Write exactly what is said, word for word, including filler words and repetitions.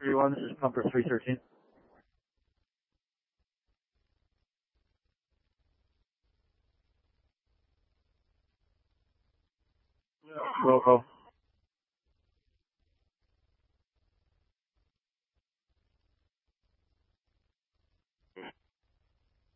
three one, this is Pumper three thirteen. Roll call.